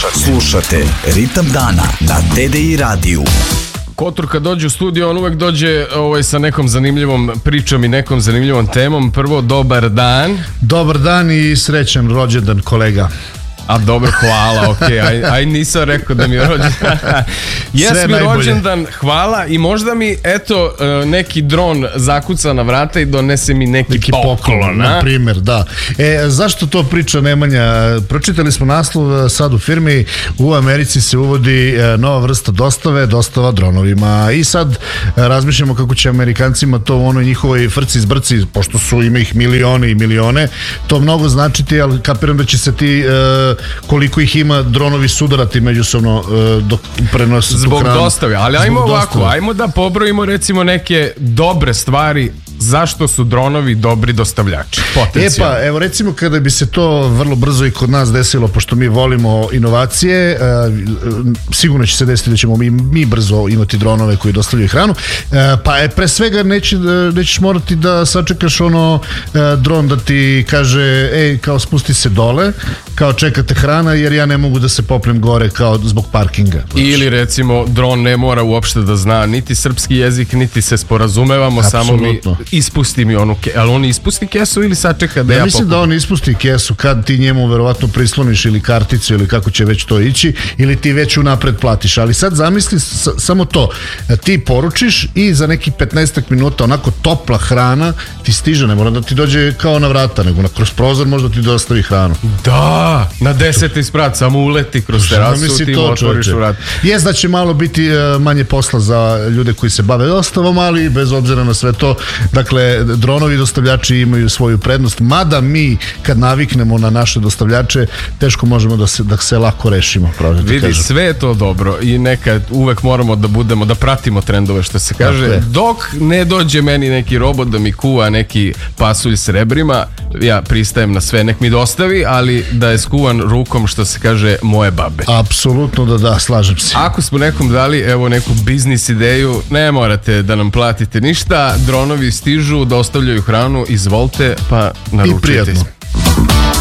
Slušate Ritam dana na TDI radiju. Kotur kad dođe u studio, on uvek dođe sa nekom zanimljivom pričom i nekom zanimljivom temom. Prvo, dobar dan. Dobar dan i srećan rođendan, kolega. A dobro, hvala, okej, aj nisam rekao da mi je rođendan. Jes mi rođendan, hvala, i možda mi, eto, neki dron zakuca na vrata i donese mi neki poklon. Na primjer, da. Zašto to priča Nemanja? Pročitali smo naslov sad u firmi, u Americi se uvodi nova vrsta dostava dronovima, i sad razmišljamo kako će Amerikancima to u onoj njihovoj frci zbrci, pošto ima ih milione i milione, to mnogo značiti, ali kapiram da će se ti koliko ih ima dronovi sudarati međusobno dok prenose zbog tu hranu. Dostave, ali ajmo ovako, ajmo da pobrojimo recimo neke dobre stvari zašto su dronovi dobri dostavljači, potencijalno. Evo recimo kada bi se to vrlo brzo i kod nas desilo, pošto mi volimo inovacije, sigurno će se desiti da ćemo mi brzo imati dronove koji dostavljaju hranu, pa pre svega nećeš morati da sačekaš dron da ti kaže kao spusti se dole, kao čekate hrana jer ja ne mogu da se popnem gore kao zbog parkinga. Ili recimo dron ne mora uopšte da zna niti srpski jezik, niti se sporazumevamo. Absolutno. Samo mi ispusti mi onu kesu. Ali on ispusti kesu ili sačeka da ja mislim da on ispusti kesu kad ti njemu verovatno prisloniš ili karticu ili kako će već to ići, ili ti već unapred platiš. Ali sad zamisli samo to, ti poručiš i za nekih 15 minuta onako topla hrana ti stiže, ne mora da ti dođe kao na vrata, nego kroz prozor možda ti dostavi hranu. Da, na 10. sprat, samo uleti kroz terasu, ti otvoriš vrat. Jes da će malo biti manje posla za ljude koji se bave dostavom, ali bez obzira na sve to, dakle, dronovi dostavljači imaju svoju prednost, mada mi kad naviknemo na naše dostavljače, teško možemo da se lako rešimo. Vidi, sve je to dobro i nekad uvek moramo da pratimo trendove, što se kaže. Dakle, dok ne dođe meni neki robot da mi kuva neki pasulj s rebrima, ja pristajem na sve, nek mi dostavi, ali da je skuvan rukom, što se kaže, moje babe. Apsolutno da, slažem se. Ako smo nekom dali, evo, neku biznis ideju, ne morate da nam platite ništa, dronovi stižu, dostavljaju hranu, izvolite, pa naručite. I prijatno.